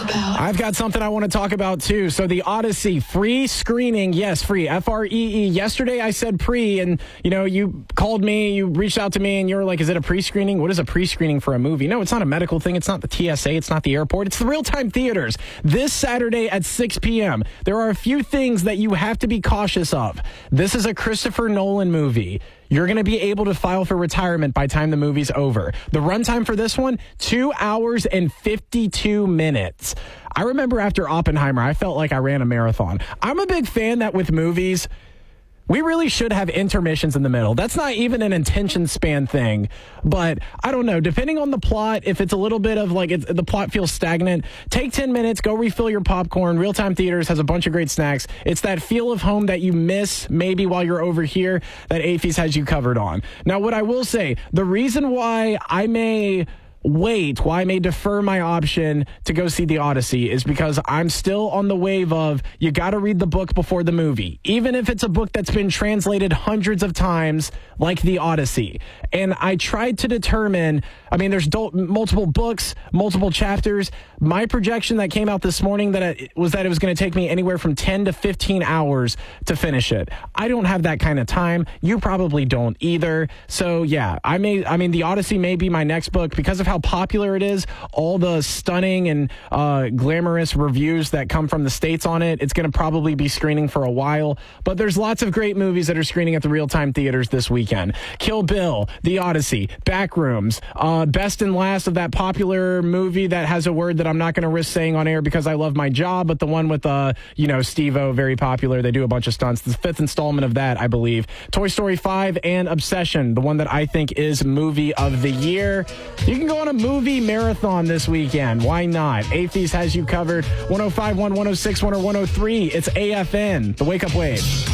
about? I've got something I want to talk about, too. So the Odyssey, free screening. Yes, free. F-R-E-E. Yesterday I said pre, and, you called me, you reached out to me, and you were like, is it a pre-screening? What is a pre-screening for a movie? No, it's not a medical thing. It's not the TSA. It's not the airport. It's the real-time theaters. This Saturday at 6 p.m., there are a few things that you have to be cautious of. This is a Christopher Nolan movie. You're going to be able to file for retirement by the time the movie's over. The runtime for this one, 2 hours and 52 minutes. I remember after Oppenheimer, I felt like I ran a marathon. I'm a big fan that with movies, we really should have intermissions in the middle. That's not even an attention span thing. But I don't know. Depending on the plot, if it's a little bit of the plot feels stagnant, take 10 minutes, go refill your popcorn. Real Time Theaters has a bunch of great snacks. It's that feel of home that you miss maybe while you're over here that AAFES has you covered on. Now, what I will say, the reason why I may defer my option to go see the Odyssey is because I'm still on the wave of you got to read the book before the movie, even if it's a book that's been translated hundreds of times like the Odyssey. And I tried to determine, there's multiple books, multiple chapters. My projection that came out this morning that it was going to take me anywhere from 10 to 15 hours to finish it. I don't have that kind of time. You probably don't either. So yeah, the Odyssey may be my next book because of how popular it is, all the stunning and glamorous reviews that come from the States on it. It's going to probably be screening for a while, but there's lots of great movies that are screening at the Real Time Theaters this weekend. Kill Bill, The Odyssey, Backrooms, best and last of that popular movie that has a word that I'm not going to risk saying on air because I love my job, but the one with, Steve-O, very popular. They do a bunch of stunts. The fifth installment of that, I believe. Toy Story 5 and Obsession, the one that I think is movie of the year. You can go on a movie marathon this weekend. Why not? AAFES has you covered. 105.1, 106.1, or 103. It's AFN, the Wake Up Wave.